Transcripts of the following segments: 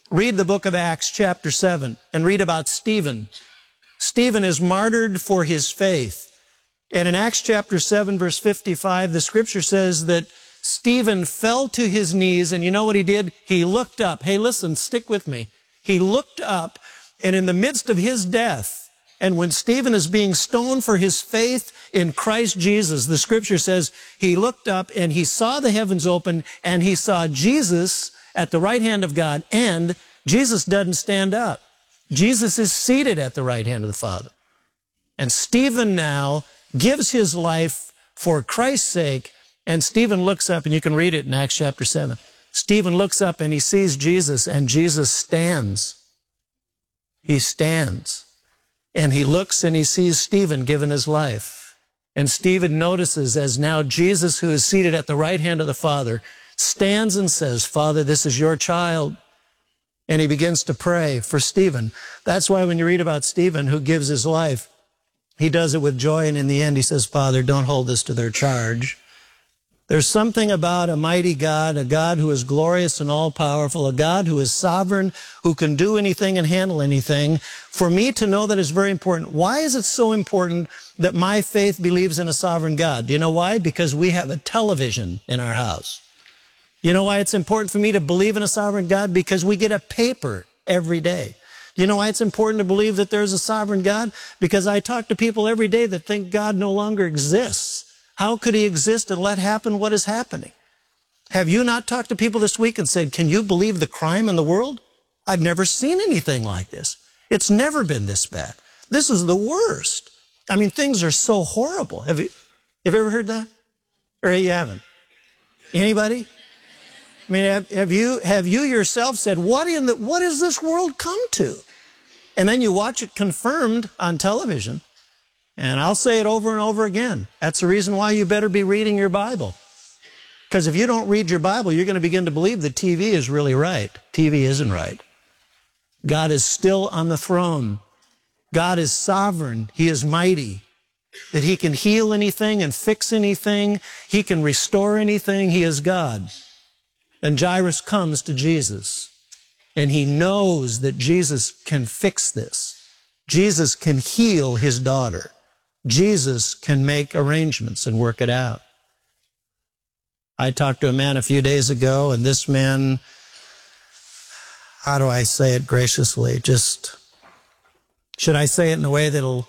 Read the book of Acts chapter 7 and read about Stephen. Stephen is martyred for his faith. And in Acts chapter 7, verse 55, the scripture says that Stephen fell to his knees, and you know what he did? He looked up. Hey, listen, stick with me. He looked up, and in the midst of his death, and when Stephen is being stoned for his faith in Christ Jesus, the scripture says he looked up and he saw the heavens open and he saw Jesus at the right hand of God, and Jesus doesn't stand up. Jesus is seated at the right hand of the Father. And Stephen now gives his life for Christ's sake, and Stephen looks up, and you can read it in Acts chapter 7. Stephen looks up and he sees Jesus, and Jesus stands. He stands. And he looks and he sees Stephen giving his life. And Stephen notices as now Jesus, who is seated at the right hand of the Father, stands and says, Father, this is your child. And he begins to pray for Stephen. That's why when you read about Stephen, who gives his life, he does it with joy, and in the end he says, Father, don't hold this to their charge. There's something about a mighty God, a God who is glorious and all-powerful, a God who is sovereign, who can do anything and handle anything. For me to know that is very important. Why is it so important that my faith believes in a sovereign God? Do you know why? Because we have a television in our house. You know why it's important for me to believe in a sovereign God? Because we get a paper every day. You know why it's important to believe that there's a sovereign God? Because I talk to people every day that think God no longer exists. How could he exist and let happen what is happening? Have you not talked to people this week and said, can you believe the crime in the world? I've never seen anything like this. It's never been this bad. This is the worst. I mean, things are so horrible. Have you ever heard that? Or you haven't? Anybody? I mean, have you yourself said, what has this world come to? And then you watch it confirmed on television. And I'll say it over and over again. That's the reason why you better be reading your Bible. Because if you don't read your Bible, you're going to begin to believe that TV is really right. TV isn't right. God is still on the throne. God is sovereign. He is mighty. That he can heal anything and fix anything. He can restore anything. He is God. And Jairus comes to Jesus. And he knows that Jesus can fix this. Jesus can heal his daughter. Jesus can make arrangements and work it out. I talked to a man a few days ago, and this man, how do I say it graciously? Should I say it in a way that'll,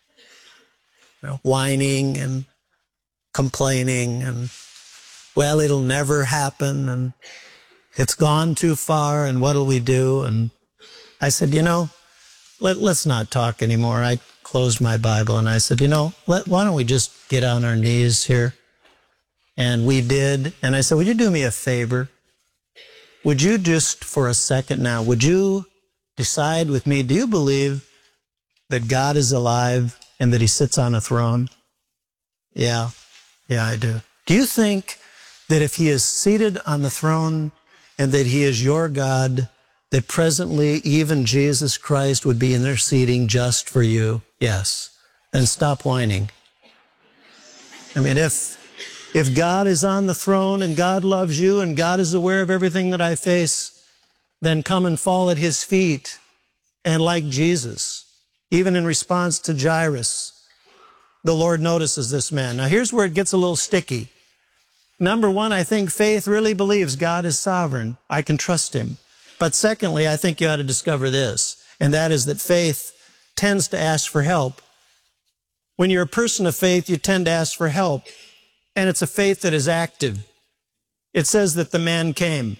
whining and complaining and, well, it'll never happen, and it's gone too far, and what'll we do? And I said, let's not talk anymore. I closed my Bible and I said, why don't we just get on our knees here? And we did. And I said, would you do me a favor? Would you just for a second now, would you decide with me, do you believe that God is alive and that he sits on a throne? Yeah, I do. Do you think that if he is seated on the throne and that he is your God, that presently even Jesus Christ would be interceding just for you? Yes. Then stop whining. I mean, if God is on the throne and God loves you and God is aware of everything that I face, then come and fall at his feet. And like Jesus, even in response to Jairus, the Lord notices this man. Now here's where it gets a little sticky. Number one, I think faith really believes God is sovereign. I can trust him. But secondly, I think you ought to discover this, and that is that faith tends to ask for help. When you're a person of faith, you tend to ask for help, and it's a faith that is active. It says that the man came.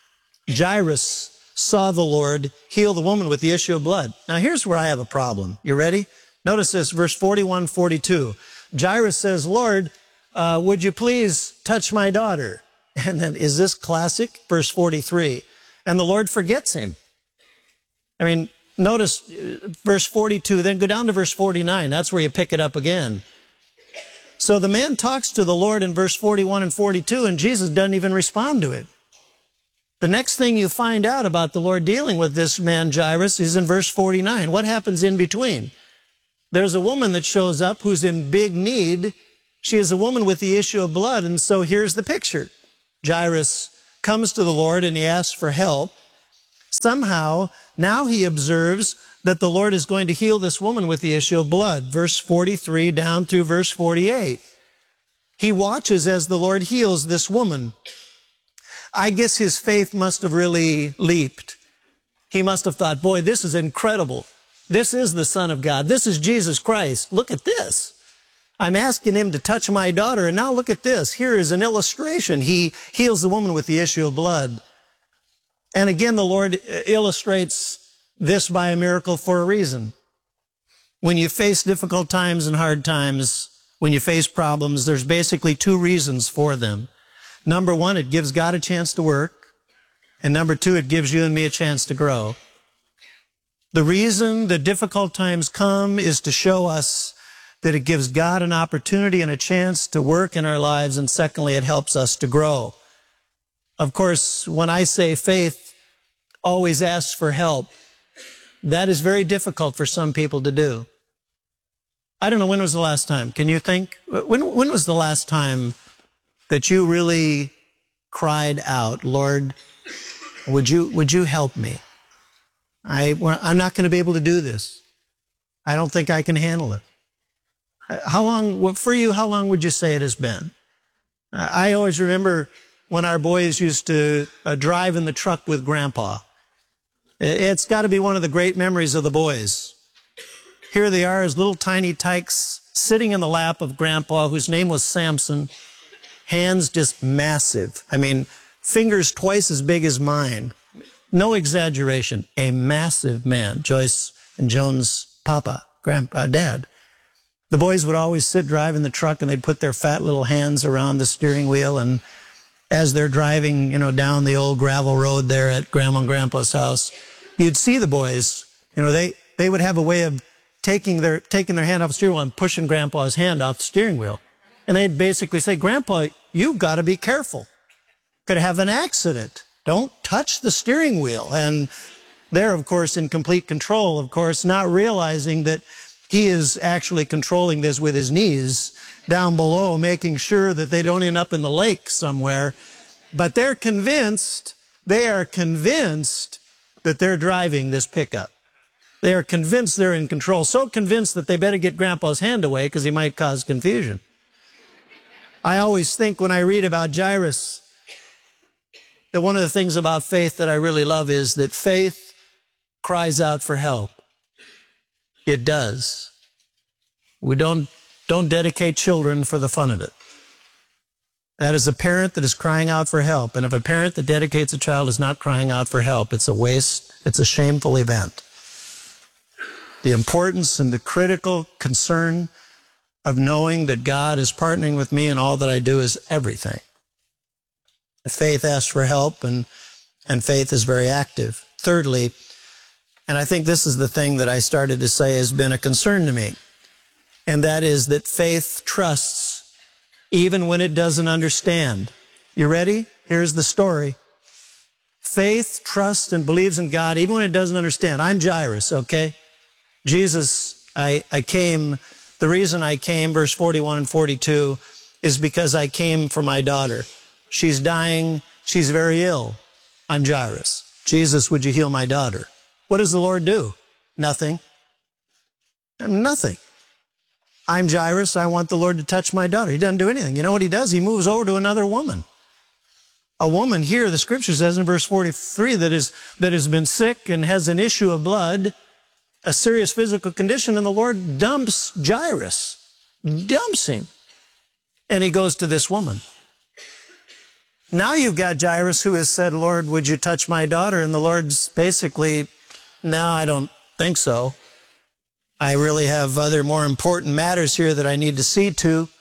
Jairus saw the Lord heal the woman with the issue of blood. Now here's where I have a problem. You ready? Notice this, verse 41, 42. Jairus says, Lord, would you please touch my daughter? And then, is this classic? Verse 43. And the Lord forgets him. I mean, notice verse 42, then go down to verse 49. That's where you pick it up again. So the man talks to the Lord in verse 41 and 42, and Jesus doesn't even respond to it. The next thing you find out about the Lord dealing with this man, Jairus, is in verse 49. What happens in between? There's a woman that shows up who's in big need. She is a woman with the issue of blood, and so here's the picture. Jairus comes to the Lord and he asks for help. Somehow, now he observes that the Lord is going to heal this woman with the issue of blood. Verse 43 down through verse 48. He watches as the Lord heals this woman. I guess his faith must have really leaped. He must have thought, boy, this is incredible. This is the Son of God. This is Jesus Christ. Look at this. I'm asking him to touch my daughter, and now look at this. Here is an illustration. He heals the woman with the issue of blood. And again, the Lord illustrates this by a miracle for a reason. When you face difficult times and hard times, when you face problems, there's basically two reasons for them. Number one, it gives God a chance to work. And number two, it gives you and me a chance to grow. The reason that difficult times come is to show us that it gives God an opportunity and a chance to work in our lives. And secondly, it helps us to grow. Of course, when I say faith always asks for help, that is very difficult for some people to do. I don't know, when was the last time? Can you think? When was the last time that you really cried out, Lord, would you help me? I'm not going to be able to do this. I don't think I can handle it. How long, for you, how long would you say it has been? I always remember when our boys used to drive in the truck with Grandpa. It's got to be one of the great memories of the boys. Here they are as little tiny tykes sitting in the lap of Grandpa, whose name was Samson. Hands just massive. I mean, fingers twice as big as mine. No exaggeration. A massive man. Joyce and Joan's papa, Grandpa, Dad. The boys would always sit driving the truck, and they'd put their fat little hands around the steering wheel, and as they're driving, down the old gravel road there at Grandma and Grandpa's house, you'd see the boys, they would have a way of taking their hand off the steering wheel and pushing Grandpa's hand off the steering wheel. And they'd basically say, Grandpa, you've got to be careful. Could have an accident. Don't touch the steering wheel. And they're, of course, in complete control, of course, not realizing that he is actually controlling this with his knees down below, making sure that they don't end up in the lake somewhere. But they are convinced that they're driving this pickup. They are convinced they're in control, so convinced that they better get Grandpa's hand away because he might cause confusion. I always think when I read about Jairus that one of the things about faith that I really love is that faith cries out for help. It does. We don't dedicate children for the fun of it. That is a parent that is crying out for help. And if a parent that dedicates a child is not crying out for help, it's a waste, it's a shameful event. The importance and the critical concern of knowing that God is partnering with me in all that I do is everything. Faith asks for help, and faith is very active. Thirdly, and I think this is the thing that I started to say has been a concern to me, and that is that faith trusts even when it doesn't understand. You ready? Here's the story. Faith trusts and believes in God even when it doesn't understand. I'm Jairus, okay? Jesus, I came, the reason I came, verse 41 and 42, is because I came for my daughter. She's dying. She's very ill. I'm Jairus. Jesus, would you heal my daughter? What does the Lord do? Nothing. Nothing. I'm Jairus. I want the Lord to touch my daughter. He doesn't do anything. You know what he does? He moves over to another woman. A woman here, the scripture says in verse 43, that has been sick and has an issue of blood, a serious physical condition, and the Lord dumps Jairus. Dumps him. And he goes to this woman. Now you've got Jairus who has said, Lord, would you touch my daughter? And the Lord's basically, no, I don't think so. I really have other more important matters here that I need to see to.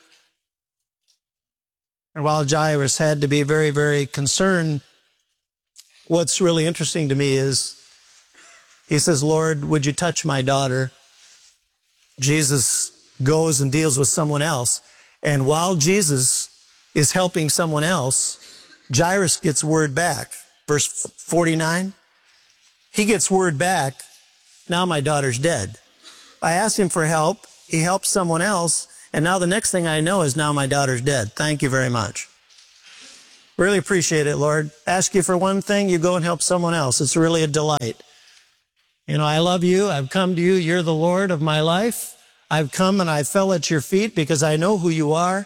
And while Jairus had to be very, very concerned, what's really interesting to me is he says, Lord, would you touch my daughter? Jesus goes and deals with someone else. And while Jesus is helping someone else, Jairus gets word back. Verse 49, he gets word back, now my daughter's dead. I asked him for help, he helps someone else, and now the next thing I know is now my daughter's dead. Thank you very much. Really appreciate it, Lord. Ask you for one thing, you go and help someone else. It's really a delight. You know, I love you. I've come to you. You're the Lord of my life. I've come and I fell at your feet because I know who you are.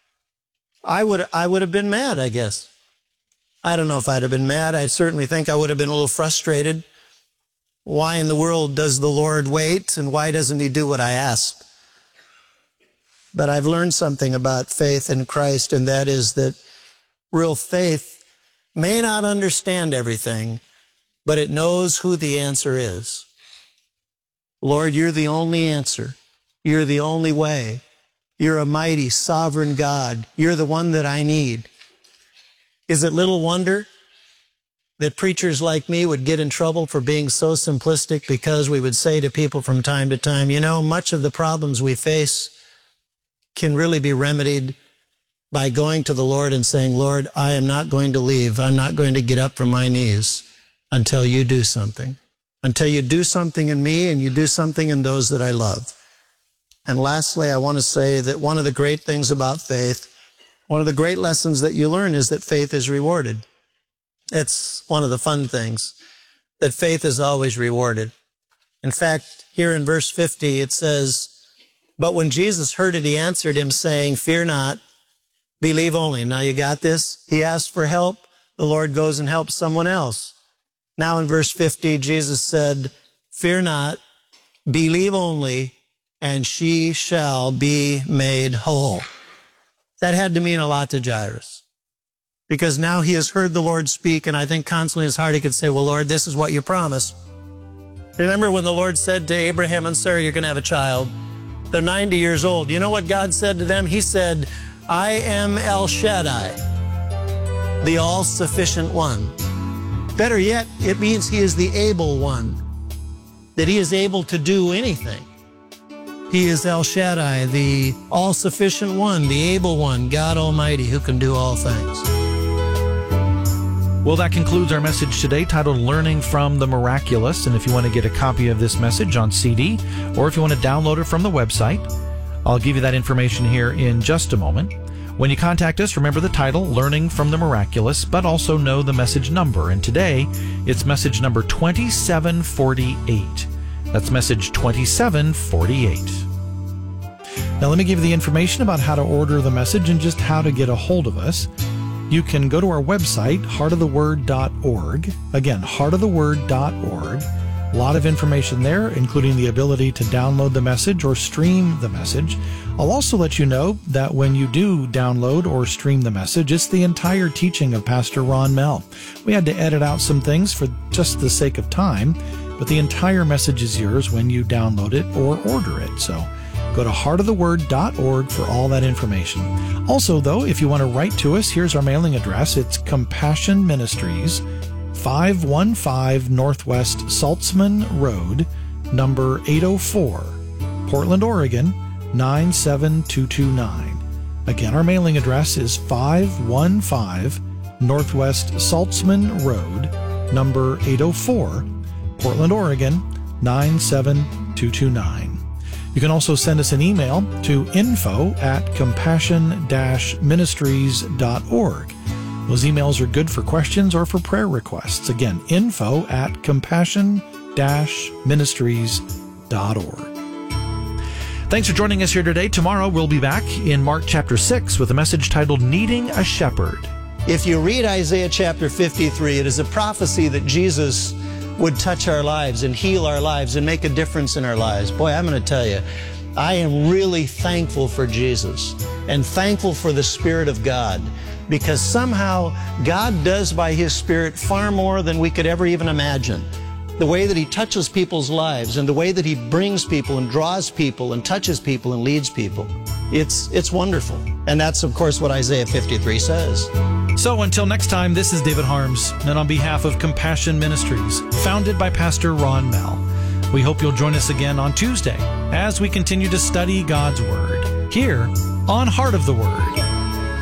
I would have been mad, I guess. I don't know if I'd have been mad. I certainly think I would have been a little frustrated. Why in the world does the Lord wait, and why doesn't he do what I ask? But I've learned something about faith in Christ, and that is that real faith may not understand everything, but it knows who the answer is. Lord, you're the only answer. You're the only way. You're a mighty, sovereign God. You're the one that I need. Is it little wonder that preachers like me would get in trouble for being so simplistic, because we would say to people from time to time, you know, much of the problems we face can really be remedied by going to the Lord and saying, Lord, I am not going to leave. I'm not going to get up from my knees until you do something. Until you do something in me and you do something in those that I love. And lastly, I want to say that one of the great things about faith, one of the great lessons that you learn, is that faith is rewarded. It's one of the fun things, that faith is always rewarded. In fact, here in verse 50, it says, but when Jesus heard it, he answered him, saying, fear not, believe only. Now you got this? He asked for help. The Lord goes and helps someone else. Now in verse 50, Jesus said, fear not, believe only, and she shall be made whole. That had to mean a lot to Jairus, because now he has heard the Lord speak, and I think constantly in his heart he could say, well, Lord, this is what you promised. Remember when the Lord said to Abraham and Sarah, you're going to have a child. They're 90 years old. You know what God said to them? He said, I am El Shaddai, the all-sufficient one. Better yet, it means he is the able one, that he is able to do anything. He is El Shaddai, the all-sufficient one, the able one, God Almighty, who can do all things. Well, that concludes our message today, titled Learning from the Miraculous. And if you want to get a copy of this message on CD, or if you want to download it from the website, I'll give you that information here in just a moment. When you contact us, remember the title, Learning from the Miraculous, but also know the message number. And today, it's message number 2748. That's message 2748. Now, let me give you the information about how to order the message and just how to get a hold of us. You can go to our website, heartoftheword.org. Again, heartoftheword.org. A lot of information there, including the ability to download the message or stream the message. I'll also let you know that when you do download or stream the message, it's the entire teaching of Pastor Ron Mell. We had to edit out some things for just the sake of time, but the entire message is yours when you download it or order it. So go to heartoftheword.org for all that information. Also, though, if you want to write to us, here's our mailing address. It's Compassion Ministries, 515 Northwest Saltzman Road, number 804, Portland, Oregon, 97229. Again, our mailing address is 515 Northwest Saltzman Road, number 804, Portland, Oregon, 97229. You can also send us an email to info@compassion-ministries.org. Those emails are good for questions or for prayer requests. Again, info@compassion-ministries.org. Thanks for joining us here today. Tomorrow we'll be back in Mark chapter 6 with a message titled Needing a Shepherd. If you read Isaiah chapter 53, it is a prophecy that Jesus would touch our lives and heal our lives and make a difference in our lives. Boy, I'm going to tell you, I am really thankful for Jesus and thankful for the Spirit of God, because somehow God does by His Spirit far more than we could ever even imagine. The way that He touches people's lives and the way that He brings people and draws people and touches people and leads people. It's wonderful. And that's, of course, what Isaiah 53 says. So until next time, this is David Harms, and on behalf of Compassion Ministries, founded by Pastor Ron Mell, we hope you'll join us again on Tuesday as we continue to study God's Word here on Heart of the Word.